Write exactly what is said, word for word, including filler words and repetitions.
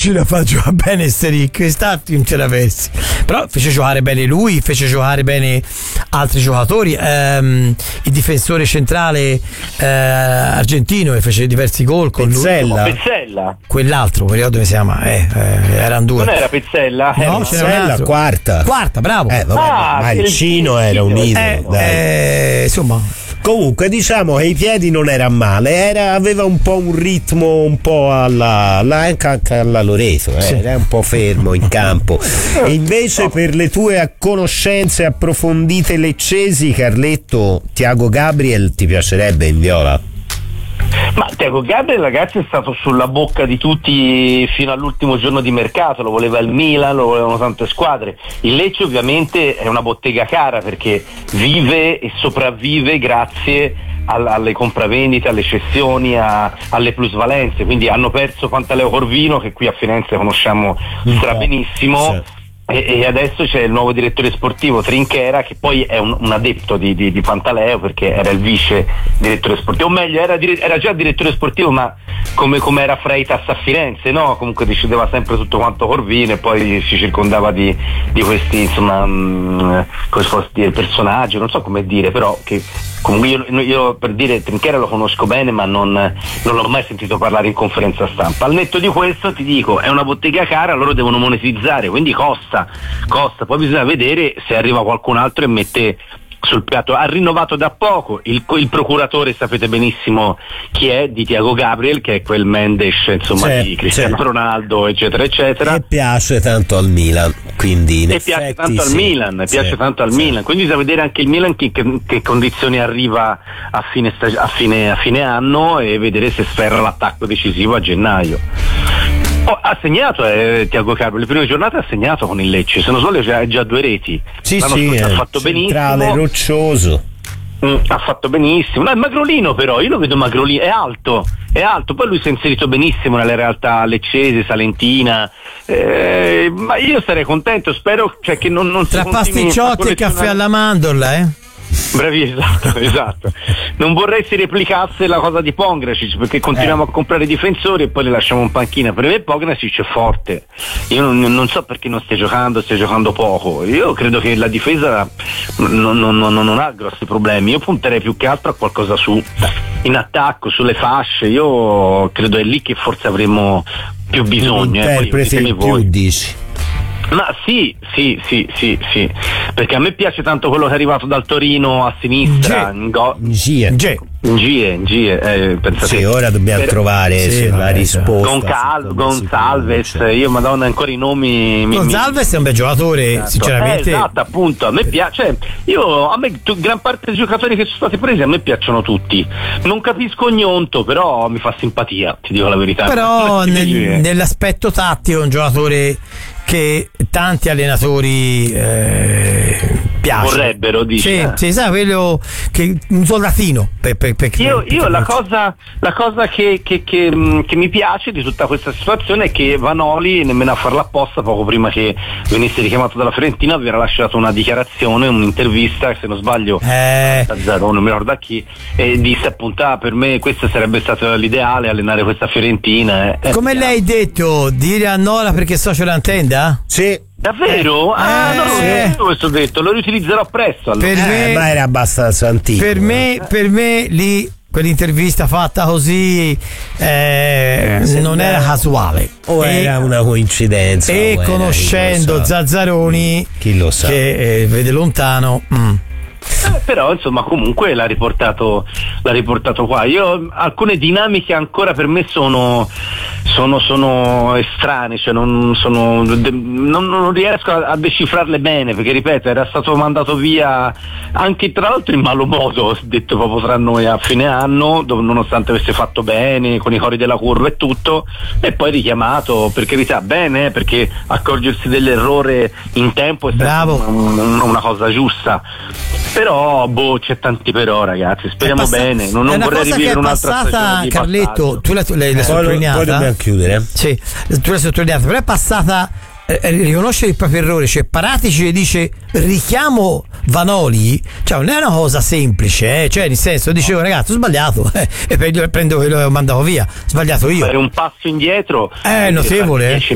difficile far giocare bene Steric, quest'altro non ce l'avessi. Però fece giocare bene lui, fece giocare bene altri giocatori, ehm, il difensore centrale eh, argentino che fece diversi gol con Pezzella. lui. Pezzella. Quell'altro, periodo come si chiama? Eh, eh, erano due. Non era Pezzella? No, era ce n'era un Pezzella, altro. quarta. Quarta, bravo. Eh, vabbè, Ah, ma il il Cino era un idolo. Eh, dai. eh, insomma, Comunque diciamo che i piedi non era male, era, aveva un po' un ritmo un po' alla, alla anche, anche alla Loreto, eh, Sì. era un po' fermo in campo. E invece per le tue conoscenze approfondite leccesi, Carletto, Thiago Gabriel ti piacerebbe in viola? Ma Thiago Gabriel, ragazzi, è stato sulla bocca di tutti fino all'ultimo giorno di mercato, lo voleva il Milan, lo volevano tante squadre. Il Lecce ovviamente è una bottega cara perché vive e sopravvive grazie all- alle compravendite, alle cessioni, a- alle plusvalenze, quindi hanno perso Pantaleo Corvino, che qui a Firenze conosciamo strabenissimo. Sì. E, e adesso c'è il nuovo direttore sportivo Trinchera, che poi è un, un adepto di, di, di Pantaleo, perché era il vice direttore sportivo, o meglio era, dire, era già direttore sportivo, ma come, come era Freitas a Firenze, no? Comunque decideva sempre tutto quanto Corvino e poi si circondava di, di questi, insomma, mh, come si può dire, personaggi, non so come dire, però che comunque io, io per dire Trinchera lo conosco bene, ma non, non l'ho mai sentito parlare in conferenza stampa. Al netto di questo ti dico, è una bottega cara, loro devono monetizzare, quindi costa costa, poi bisogna vedere se arriva qualcun altro e mette sul piatto. Ha rinnovato da poco il, il procuratore, sapete benissimo chi è, di Thiago Gabriel, che è quel Mendes, insomma, C'è, di Cristiano c'è. Ronaldo, eccetera eccetera, E piace tanto al Milan, quindi in e piace effetti tanto al sì. Milan, Sì, piace tanto al sì. Milan, quindi bisogna vedere anche il Milan che, che, che condizioni arriva a fine, stag- a, fine, a fine anno e vedere se sferra l'attacco decisivo a gennaio. Oh, ha segnato eh, Thiago Gabriel, le prime giornate ha segnato con il Lecce, se non sbaglio già, già due reti. Sì, L'anno sì, scorso ha è fatto centrale, benissimo. roccioso. Mm, ha fatto benissimo. No, è magrolino, però io lo vedo magrolino, è alto, è alto, poi lui si è inserito benissimo nelle realtà leccese, salentina, eh, ma io sarei contento, spero, cioè, che non, non si tra continui a pasticciotti e collezionare- caffè alla mandorla, eh? Bravi, esatto, esatto. Non vorrei si replicasse la cosa di Pongracic, perché continuiamo Eh. a comprare difensori e poi li lasciamo in panchina. Per me Pongracic è forte. Io non, non so perché non stia giocando, stia giocando poco. Io credo che la difesa non, non, non, non ha grossi problemi. Io punterei più che altro a qualcosa su in attacco, sulle fasce. Io credo è lì che forse avremo più bisogno. eh. Poi Interpreti ditemi in più, voi. dici? Ma sì, sì, sì, sì, sì, perché a me piace tanto quello che è arrivato dal Torino a sinistra, Ge- in go- Gie. Ge- in Gie, in Gie, eh, pensate. Sì, ora dobbiamo Per- trovare Sì, la vabbè, risposta. Goncal- su come si Gonzalves, pronuncia. io madonna ancora i nomi mi, Gonzalves è un bel giocatore, Esatto. sinceramente. Eh, esatto, appunto, a me piace, io a me tu- gran parte dei giocatori che sono stati presi a me piacciono tutti. Non capisco Gnonto, però mi fa simpatia, ti dico la verità. Però Sì, nel- sì. nell'aspetto tattico è un giocatore che tanti allenatori eh, piace. Vorrebbero, dici, Sì, eh. sì, sai, quello che un soldatino per, per, per, Io, per- io per- la cosa, la cosa che, che, che, mh, che mi piace di tutta questa situazione è che Vanoli, nemmeno a farla apposta, poco prima che venisse richiamato dalla Fiorentina, aveva lasciato una dichiarazione, un'intervista, se non sbaglio, Eh. a Zaro, non mi ricordo a chi, e disse appunto, ah, per me questo sarebbe stato l'ideale, allenare questa Fiorentina. eh. Come Eh, lei ha detto, dire a Nola perché socio la tenda? Sì, Davvero? Ah, Eh. no, non sapevo questo detto, lo riutilizzerò presto. Allora. Per eh, me- ma era abbastanza antico. Per me, per me lì quell'intervista fatta così eh, non era casuale. O E- era una coincidenza. o E era, conoscendo chi lo sa. Zazzaroni, Chi lo sa. che eh, vede lontano, mm. Eh, però insomma comunque l'ha riportato l'ha riportato qua. Io alcune dinamiche ancora per me sono sono, sono estranee, cioè non, sono, non, non riesco a, a decifrarle bene, perché ripeto era stato mandato via anche tra l'altro in malo modo, detto proprio tra noi, a fine anno, dove, nonostante avesse fatto bene con i cori della curva e tutto, e poi richiamato, per carità bene, perché accorgersi dell'errore in tempo è Bravo. un- un- una cosa giusta. Però boh, c'è tanti però, ragazzi, speriamo È passa- bene, non, non è una vorrei cosa che rivivere è un'altra passata, stagione di Carletto, passaggio. tu l'hai, l'hai, l'hai Poi, poi sottolineata. dobbiamo chiudere. Sì, tu l'hai sottolineata, però è passata eh, riconoscere il proprio errore, cioè Paratici dice richiamo Vanoli, cioè non è una cosa semplice, eh? Cioè nel senso dicevo ragazzi ho sbagliato eh, e prendo, prendo quello che ho mandato via, sbagliato io. Fare un passo indietro Eh, notevole, eh.